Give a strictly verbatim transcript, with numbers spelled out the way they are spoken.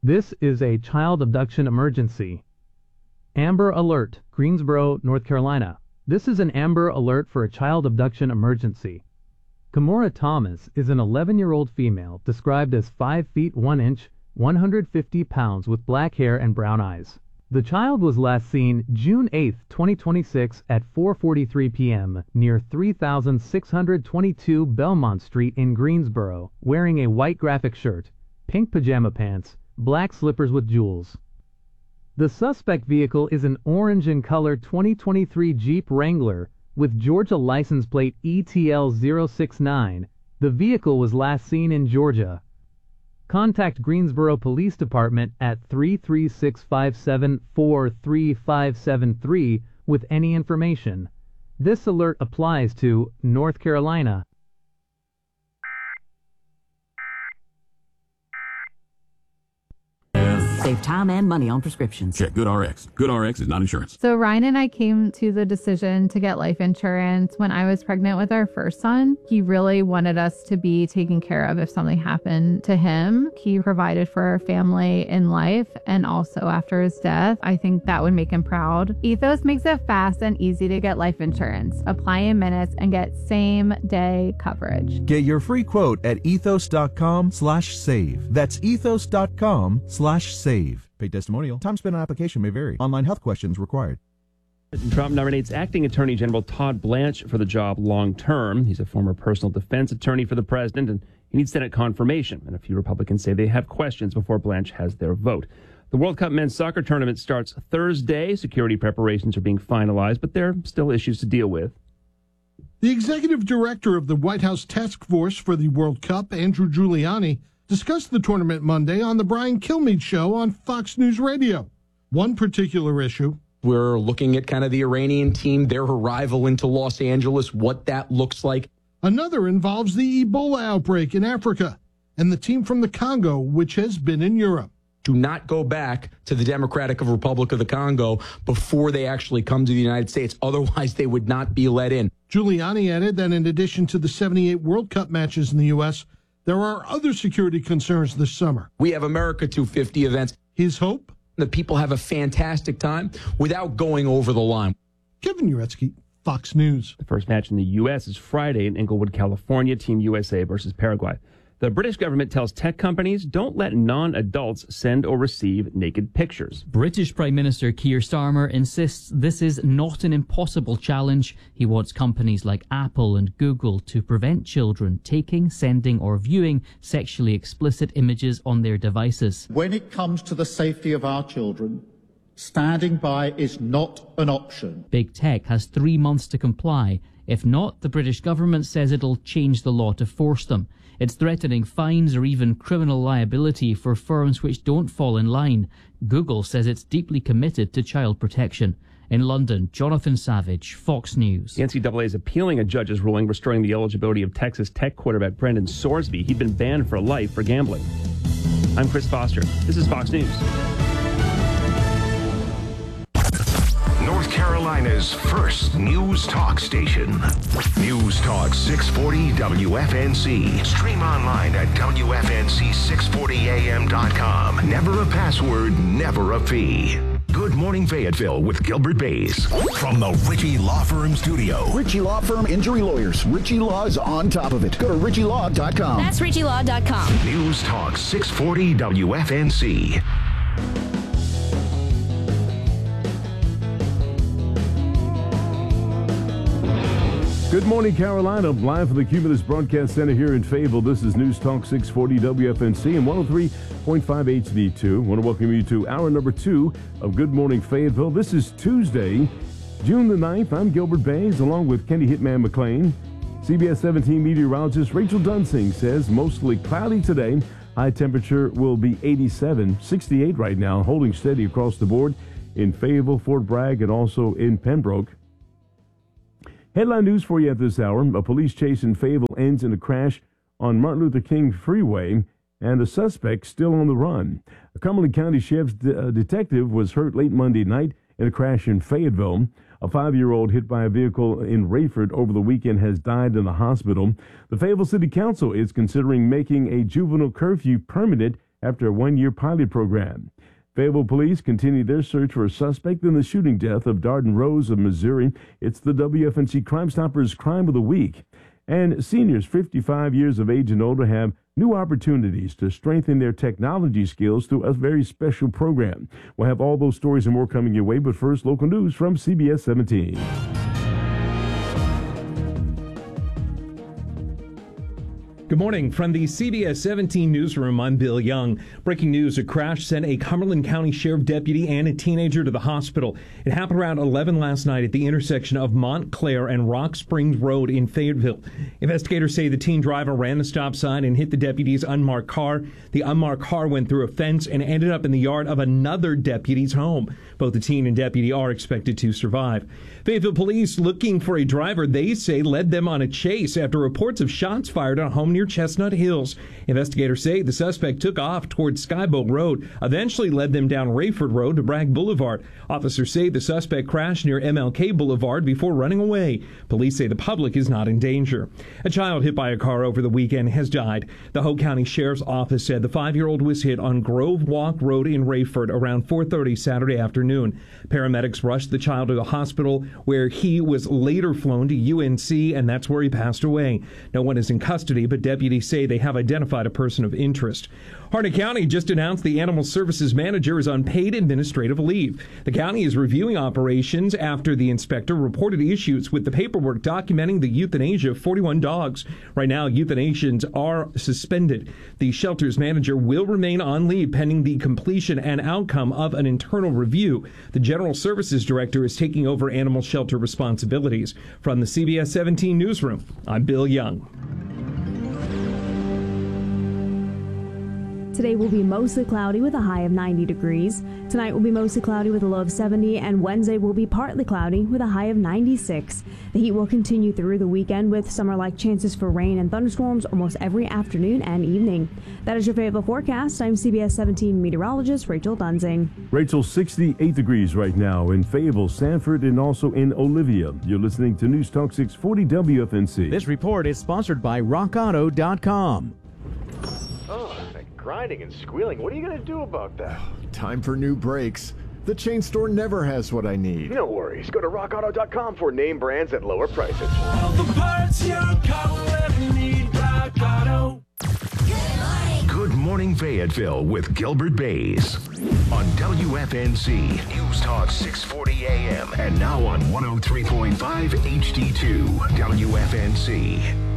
This is a child abduction emergency. Amber Alert, Greensboro, North Carolina. This is an Amber Alert for a child abduction emergency. Kimora Thomas is an eleven-year-old female described as five feet one inch, one hundred fifty pounds with black hair and brown eyes. The child was last seen June eighth, twenty twenty-six at four forty-three p.m. near three thousand six hundred twenty-two Belmont Street in Greensboro, wearing a white graphic shirt, pink pajama pants, black slippers with jewels. The suspect vehicle is an orange in color twenty twenty-three Jeep Wrangler with Georgia license plate E T L zero six nine. The vehicle was last seen in Georgia. Contact Greensboro Police Department at three three six five seven, four three five seven three with any information. This alert applies to North Carolina. Save time and money on prescriptions. Check GoodRx. GoodRx is not insurance. So Ryan and I came to the decision to get life insurance when I was pregnant with our first son. He really wanted us to be taken care of if something happened to him. He provided for our family in life and also after his death. I think that would make him proud. Ethos makes it fast and easy to get life insurance. Apply in minutes and get same day coverage. Get your free quote at ethos.com slash save. That's ethos.com slash save. Paid testimonial. Time spent on application may vary. Online health questions required. Trump nominates acting Attorney General Todd Blanche for the job long term. He's a former personal defense attorney for the president, and he needs Senate confirmation. And a few Republicans say they have questions before Blanche has their vote. The World Cup men's soccer tournament starts Thursday. Security preparations are being finalized, but there are still issues to deal with. The executive director of the White House Task Force for the World Cup, Andrew Giuliani, discussed the tournament Monday on the Brian Kilmeade Show on Fox News Radio. One particular issue. We're looking at kind of the Iranian team, their arrival into Los Angeles, what that looks like. Another involves the Ebola outbreak in Africa and the team from the Congo, which has been in Europe. Do not go back to the Democratic Republic of the Congo before they actually come to the United States. Otherwise, they would not be let in. Giuliani added that in addition to the seventy-eight World Cup matches in the U S, there are other security concerns this summer. We have America two fifty events. His hope? The people have a fantastic time without going over the line. Kevin Uretsky, Fox News. The first match in the U S is Friday in Inglewood, California, Team U S A versus Paraguay. The British government tells tech companies don't let non-adults send or receive naked pictures. British Prime Minister Keir Starmer insists this is not an impossible challenge. He wants companies like Apple and Google to prevent children taking, sending or viewing sexually explicit images on their devices. When it comes to the safety of our children, standing by is not an option. Big Tech has three months to comply. If not, the British government says it'll change the law to force them. It's threatening fines or even criminal liability for firms which don't fall in line. Google says it's deeply committed to child protection. In London, Jonathan Savage, Fox News. The N C double A is appealing a judge's ruling restoring the eligibility of Texas Tech quarterback Brendan Sorsby. He'd been banned for life for gambling. I'm Chris Foster. This is Fox News. North Carolina's first news talk station. News Talk six forty W F N C. Stream online at W F N C six forty A M dot com. Never a password, never a fee. Good Morning Fayetteville with Gilbert Bays. From the Ritchie Law Firm studio. Ritchie Law Firm Injury Lawyers. Ritchie Law is on top of it. Go to ritchie law dot com. That's ritchie law dot com. News Talk six forty W F N C. Good morning, Carolina. Live from the Cumulus Broadcast Center here in Fayetteville. This is News Talk six forty W F N C and one oh three point five H D two. I want to welcome you to hour number two of Good Morning Fayetteville. This is Tuesday, June the ninth. I'm Gilbert Bays, along with Kenny Hitman McLean. C B S seventeen meteorologist Rachel Dunsing says mostly cloudy today. High temperature will be eighty-seven, sixty-eight right now, holding steady across the board in Fayetteville, Fort Bragg, and also in Pembroke. Headline news for you at this hour. A police chase in Fayetteville ends in a crash on Martin Luther King Freeway, and a suspect still on the run. A Cumberland County Sheriff's de- uh, detective was hurt late Monday night in a crash in Fayetteville. A five-year-old hit by a vehicle in Rayford over the weekend has died in the hospital. The Fayetteville City Council is considering making a juvenile curfew permanent after a one-year pilot program. Fayetteville police continue their search for a suspect in the shooting death of Darden Rose of Missouri. It's the W F N C Crime Stoppers Crime of the Week. And seniors fifty-five years of age and older have new opportunities to strengthen their technology skills through a very special program. We'll have all those stories and more coming your way, but first, local news from C B S seventeen. Good morning from the C B S seventeen newsroom. I'm Bill Young. Breaking news, a crash sent a Cumberland County Sheriff deputy and a teenager to the hospital. It happened around eleven last night at the intersection of Montclair and Rock Springs Road in Fayetteville. Investigators say the teen driver ran the stop sign and hit the deputy's unmarked car. The unmarked car went through a fence and ended up in the yard of another deputy's home. Both the teen and deputy are expected to survive. Fayetteville police looking for a driver they say led them on a chase after reports of shots fired on a home near Chestnut Hills. Investigators say the suspect took off towards Skyboat Road, eventually led them down Rayford Road to Bragg Boulevard. Officers say the suspect crashed near M L K Boulevard before running away. Police say the public is not in danger. A child hit by a car over the weekend has died. The Hope County Sheriff's Office said the five-year-old was hit on Grove Walk Road in Rayford around four thirty Saturday afternoon. Paramedics rushed the child to the hospital where he was later flown to U N C, and that's where he passed away. No one is in custody, but deputies say they have identified a person of interest. Harnett County just announced the Animal Services Manager is on paid administrative leave. The county is reviewing operations after the inspector reported issues with the paperwork documenting the euthanasia of forty-one dogs. Right now, euthanasias are suspended. The shelter's manager will remain on leave pending the completion and outcome of an internal review. The General Services Director is taking over animal shelter responsibilities. From the C B S seventeen newsroom, I'm Bill Young. Today will be mostly cloudy with a high of ninety degrees. Tonight will be mostly cloudy with a low of seventy, and Wednesday will be partly cloudy with a high of ninety-six. The heat will continue through the weekend with summer-like chances for rain and thunderstorms almost every afternoon and evening. That is your Fayetteville forecast. I'm C B S seventeen meteorologist Rachel Dunsing. Rachel, sixty-eight degrees right now in Fayetteville, Sanford, and also in Olivia. You're listening to News Talk six forty W F N C. This report is sponsored by rock auto dot com. Oh, that grinding and squealing. What are you going to do about that? Time for new brakes. The chain store never has what I need. No worries. Go to rock auto dot com for name brands at lower prices. All the parts your car will ever need, Rock Auto. Good morning, Fayetteville with Gilbert Bays on W F N C News Talk six forty A M and now on one oh three point five H D two W F N C.